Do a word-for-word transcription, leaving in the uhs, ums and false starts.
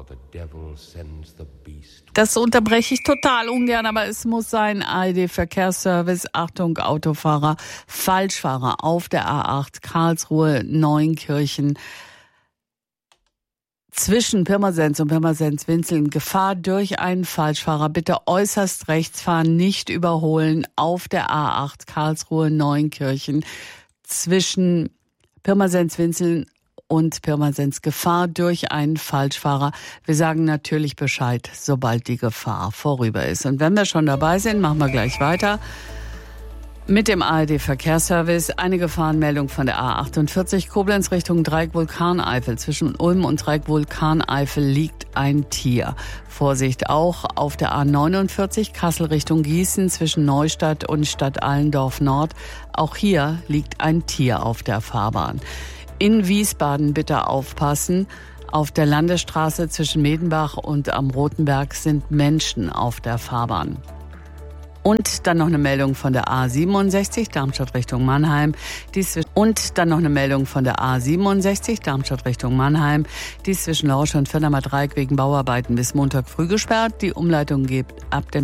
Das unterbreche ich total ungern, aber es muss sein. A R D-Verkehrsservice, Achtung, Autofahrer, Falschfahrer auf der A acht, Karlsruhe, Neunkirchen. Zwischen Pirmasens und Pirmasens-Winzeln Gefahr durch einen Falschfahrer. Bitte äußerst rechts fahren, nicht überholen auf der A acht, Karlsruhe, Neunkirchen. Zwischen Pirmasens-Winzeln und Pirmasens Gefahr durch einen Falschfahrer. Wir sagen natürlich Bescheid, sobald die Gefahr vorüber ist. Und wenn wir schon dabei sind, machen wir gleich weiter mit dem A R D-Verkehrsservice. Eine Gefahrenmeldung von der A achtundvierzig Koblenz Richtung Dreieck-Vulkaneifel. Zwischen Ulm und Dreieck-Vulkaneifel liegt ein Tier. Vorsicht auch auf der A neunundvierzig Kassel Richtung Gießen zwischen Neustadt und Stadt Allendorf Nord. Auch hier liegt ein Tier auf der Fahrbahn. In Wiesbaden bitte aufpassen. Auf der Landesstraße zwischen Medenbach und am Rotenberg sind Menschen auf der Fahrbahn. Und dann noch eine Meldung von der A siebenundsechzig Darmstadt Richtung Mannheim. Dies und dann noch eine Meldung von der A siebenundsechzig Darmstadt Richtung Mannheim. Die ist zwischen Lorsch und Fördermer Dreieck wegen Bauarbeiten bis Montag früh gesperrt. Die Umleitung geht ab dem